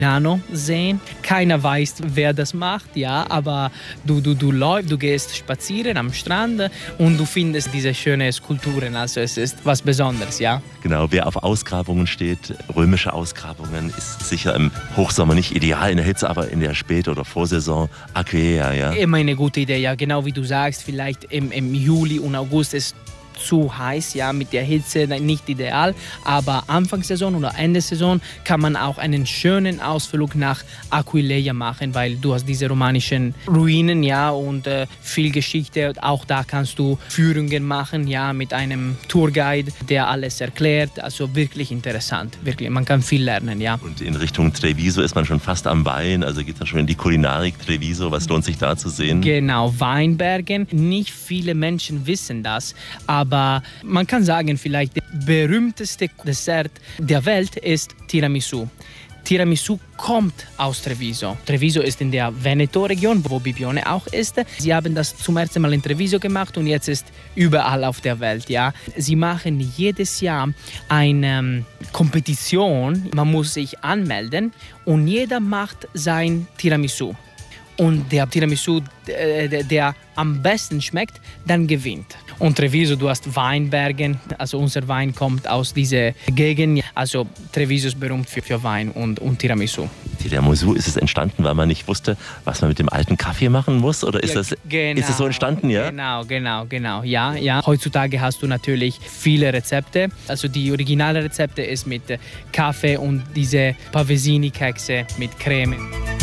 Milano sehen. Keiner weiß, wer das macht, ja, aber du läufst, du gehst spazieren am Strand und du findest diese schönen Skulpturen. Also es ist was Besonderes, ja. Genau, wer auf Ausgrabungen steht, römische Ausgrabungen, ist sicher im Hochsommer nicht ideal in der Hitze, aber in der Spät- oder Vorsaison Aquaea, ja. Immer eine gute Idee, ja, genau wie du sagst, vielleicht im Juli und August ist zu heiß, ja, mit der Hitze nicht ideal, aber Anfangssaison oder Ende Saison kann man auch einen schönen Ausflug nach Aquileia machen, weil du hast diese romanischen Ruinen, ja, und viel Geschichte. Auch da kannst du Führungen machen, ja, mit einem Tourguide, der alles erklärt. Also wirklich interessant, wirklich. Man kann viel lernen, ja. Und in Richtung Treviso ist man schon fast am Wein, also geht man schon in die Kulinarik Treviso. Was lohnt sich da zu sehen? Genau, Weinbergen. Nicht viele Menschen wissen das, aber man kann sagen, vielleicht das berühmteste Dessert der Welt ist Tiramisu. Tiramisu kommt aus Treviso. Treviso ist in der Veneto-Region, wo Bibione auch ist. Sie haben das zum ersten Mal in Treviso gemacht und jetzt ist überall auf der Welt. Ja. Sie machen jedes Jahr eine Kompetition. Man muss sich anmelden und jeder macht sein Tiramisu. Und der Tiramisu, der am besten schmeckt, dann gewinnt. Und Treviso, du hast Weinbergen, also unser Wein kommt aus dieser Gegend. Also Treviso ist berühmt für Wein und Tiramisu. Tiramisu, ist es entstanden, weil man nicht wusste, was man mit dem alten Kaffee machen muss? Oder ist, ja, ist das so entstanden, ja? Genau. Ja. Heutzutage hast du natürlich viele Rezepte. Also die originale Rezepte ist mit Kaffee und diese Pavesini-Kekse mit Creme.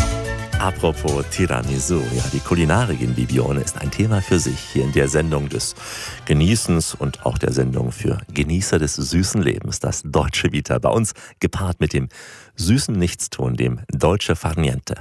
Apropos Tiramisu, ja, die Kulinarik in Bibione ist ein Thema für sich hier in der Sendung des Genießens und auch der Sendung für Genießer des süßen Lebens, das Dolce Vita, bei uns gepaart mit dem süßen Nichtstun, dem Dolce Far Niente.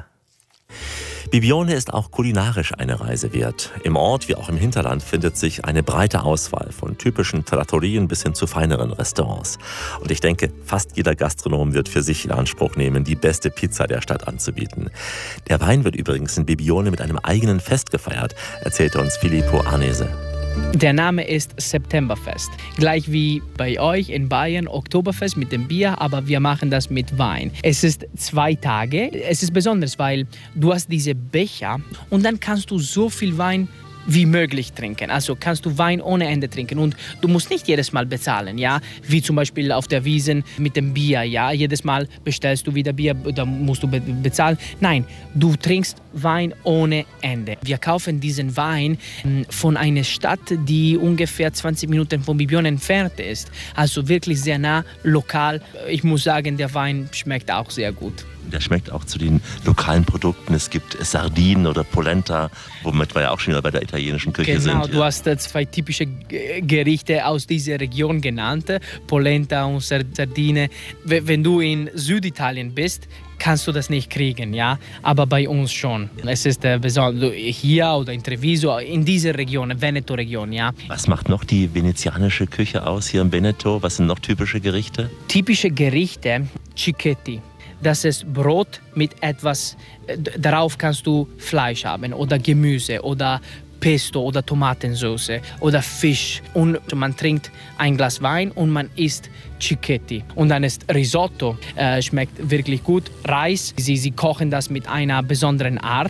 Bibione ist auch kulinarisch eine Reise wert. Im Ort wie auch im Hinterland findet sich eine breite Auswahl von typischen Trattorien bis hin zu feineren Restaurants. Und ich denke, fast jeder Gastronom wird für sich in Anspruch nehmen, die beste Pizza der Stadt anzubieten. Der Wein wird übrigens in Bibione mit einem eigenen Fest gefeiert, erzählte uns Filippo Arnese. Der Name ist Septemberfest. Gleich wie bei euch in Bayern Oktoberfest mit dem Bier, aber wir machen das mit Wein. Es ist 2 Tage. Es ist besonders, weil du hast diese Becher und dann kannst du so viel Wein wie möglich trinken. Also kannst du Wein ohne Ende trinken und du musst nicht jedes Mal bezahlen, ja, wie zum Beispiel auf der Wiesn mit dem Bier, ja, jedes Mal bestellst du wieder Bier, da musst du bezahlen. Nein, du trinkst Wein ohne Ende. Wir kaufen diesen Wein von einer Stadt, die ungefähr 20 Minuten von Bibione entfernt ist, also wirklich sehr nah, lokal. Ich muss sagen, der Wein schmeckt auch sehr gut. Der schmeckt auch zu den lokalen Produkten. Es gibt Sardinen oder Polenta, womit wir ja auch schon wieder bei der italienischen Küche sind. Genau, du hast 2 typische Gerichte aus dieser Region genannt, Polenta und Sardine. Wenn du in Süditalien bist, kannst du das nicht kriegen, ja, aber bei uns schon. Es ist besonders hier oder in Treviso, in dieser Region, Veneto-Region, ja. Was macht noch die venezianische Küche aus hier im Veneto? Was sind noch typische Gerichte? Typische Gerichte, Cicchetti. Das ist Brot mit etwas, darauf kannst du Fleisch haben oder Gemüse oder Pesto oder Tomatensauce oder Fisch. Und man trinkt ein Glas Wein und man isst Cicchetti. Und dann ist Risotto, schmeckt wirklich gut. Reis, sie kochen das mit einer besonderen Art,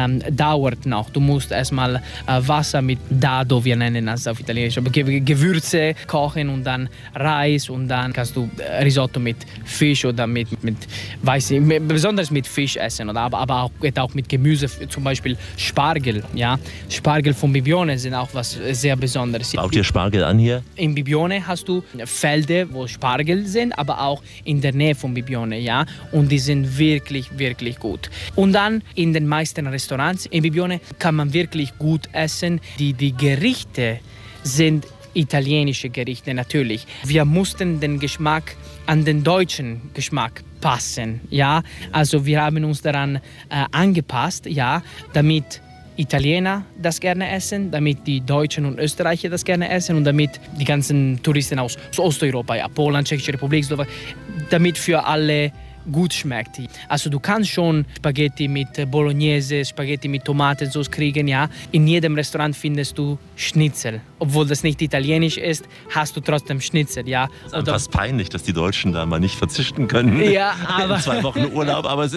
dauert noch. Du musst erstmal Wasser mit Dado, wir nennen das auf Italienisch, aber Gewürze kochen und dann Reis und dann kannst du Risotto mit Fisch oder mit weiß ich, besonders mit Fisch essen, oder aber auch mit Gemüse, zum Beispiel Spargel, ja. Spargel von Bibione sind auch was sehr Besonderes. Baut ihr Spargel an hier? In Bibione hast du Felder, wo Spargel sind, aber auch in der Nähe von Bibione, ja. Und die sind wirklich, wirklich gut. Und dann in den meisten Restaurants in Bibione kann man wirklich gut essen. Die Gerichte sind italienische Gerichte natürlich. Wir mussten den Geschmack an den deutschen Geschmack passen, ja. Also wir haben uns daran angepasst, ja, damit Italiener das gerne essen, damit die Deutschen und Österreicher das gerne essen und damit die ganzen Touristen aus Osteuropa, ja, Polen, Tschechische Republik, damit für alle gut schmeckt. Also du kannst schon Spaghetti mit Bolognese, Spaghetti mit Tomatensauce kriegen, ja. In jedem Restaurant findest du Schnitzel. Obwohl das nicht italienisch ist, hast du trotzdem Schnitzel, ja. Es ist fast peinlich, dass die Deutschen da mal nicht verzichten können. Ja, aber in 2 Wochen Urlaub, aber es